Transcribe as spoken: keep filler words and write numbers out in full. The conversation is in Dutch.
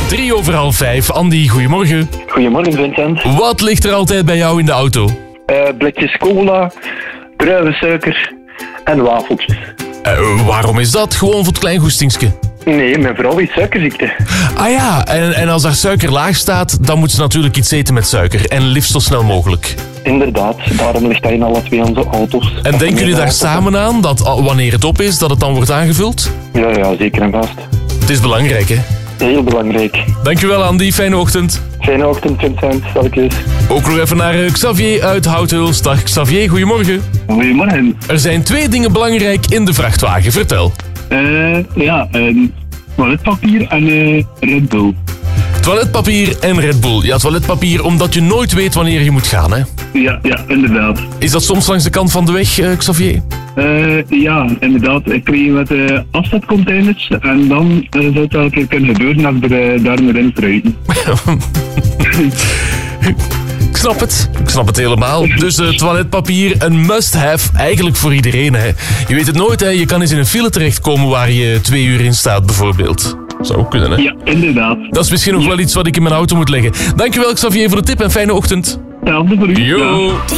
Drie over half vijf. Andy, goedemorgen. Goedemorgen, Vincent. Wat ligt er altijd bij jou in de auto? Uh, blikjes cola, druiven suiker en wafeltjes. Uh, waarom is dat? Gewoon voor het klein goestingske? Nee, mijn vrouw heeft suikerziekte. Ah ja, en, en als daar suiker laag staat, dan moet ze natuurlijk iets eten met suiker. En liefst zo snel mogelijk. Inderdaad, daarom ligt dat in alle twee onze auto's. En denken jullie daar samen aan, dat wanneer het op is, dat het dan wordt aangevuld? Ja, ja, zeker en vast. Het is belangrijk, hè? Heel belangrijk. Dankjewel, Andy. Fijne ochtend. Fijne ochtend, Vincent. Salutjes. Ook nog even naar Xavier uit Houthuls. Dag Xavier, goedemorgen. Goedemorgen. Er zijn twee dingen belangrijk in de vrachtwagen. Vertel. Uh, ja, uh, toiletpapier en uh, Red Bull. Toiletpapier en Red Bull. Ja, toiletpapier omdat je nooit weet wanneer je moet gaan, hè? Ja, ja, inderdaad. Is dat soms langs de kant van de weg, uh, Xavier? Uh, ja, inderdaad. Ik kreeg met uh, afzetcontainers en dan uh, zou het wel een keer kunnen gebeuren als er uh, daar moet instruiten. Ik snap het. Ik snap het helemaal. Dus uh, toiletpapier, een must-have, eigenlijk voor iedereen. Hè. Je weet het nooit, hè. Je kan eens in een file terechtkomen waar je twee uur in staat, bijvoorbeeld. Zou ook kunnen, hè? Ja, inderdaad. Dat is misschien nog wel iets wat ik in mijn auto moet leggen. Dankjewel, Xavier, voor de tip en fijne ochtend. Hetzelfde voor u. Yo.